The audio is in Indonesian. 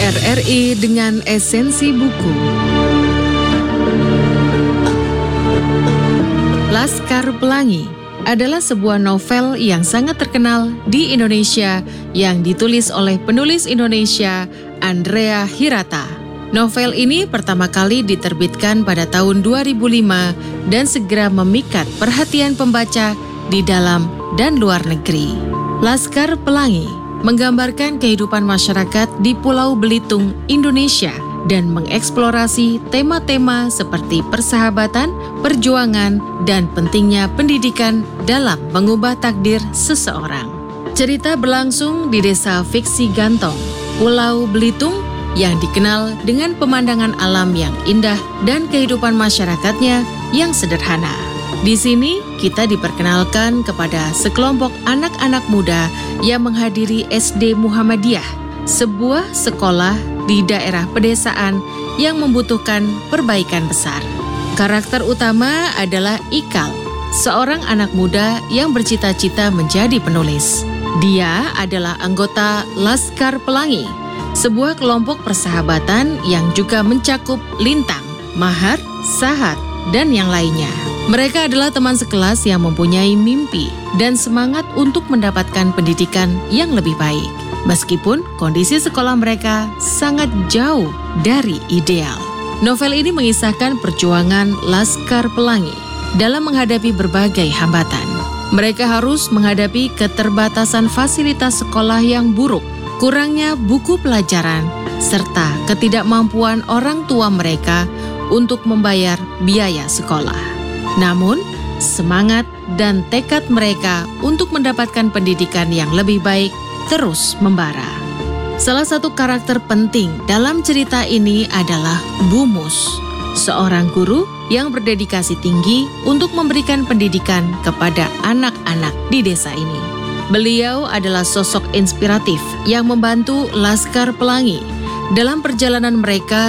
RRI dengan esensi buku. Laskar Pelangi adalah sebuah novel yang sangat terkenal di Indonesia yang ditulis oleh penulis Indonesia Andrea Hirata. Novel ini pertama kali diterbitkan pada tahun 2005 dan segera memikat perhatian pembaca di dalam dan luar negeri. Laskar Pelangi menggambarkan kehidupan masyarakat di Pulau Belitung, Indonesia, dan mengeksplorasi tema-tema seperti persahabatan, perjuangan, dan pentingnya pendidikan dalam mengubah takdir seseorang. Cerita berlangsung di desa fiksi Gantong, Pulau Belitung, yang dikenal dengan pemandangan alam yang indah dan kehidupan masyarakatnya yang sederhana. Di sini, kita diperkenalkan kepada sekelompok anak-anak muda yang menghadiri SD Muhammadiyah, sebuah sekolah di daerah pedesaan yang membutuhkan perbaikan besar. Karakter utama adalah Ikal, seorang anak muda yang bercita-cita menjadi penulis. Dia adalah anggota Laskar Pelangi, sebuah kelompok persahabatan yang juga mencakup Lintang, Mahar, Sahat, dan yang lainnya. Mereka adalah teman sekelas yang mempunyai mimpi dan semangat untuk mendapatkan pendidikan yang lebih baik. Meskipun kondisi sekolah mereka sangat jauh dari ideal. Novel ini mengisahkan perjuangan Laskar Pelangi dalam menghadapi berbagai hambatan. Mereka harus menghadapi keterbatasan fasilitas sekolah yang buruk, kurangnya buku pelajaran, serta ketidakmampuan orang tua mereka untuk membayar biaya sekolah. Namun, semangat dan tekad mereka untuk mendapatkan pendidikan yang lebih baik terus membara. Salah satu karakter penting dalam cerita ini adalah Bu Mus, seorang guru yang berdedikasi tinggi untuk memberikan pendidikan kepada anak-anak di desa ini. Beliau adalah sosok inspiratif yang membantu Laskar Pelangi dalam perjalanan mereka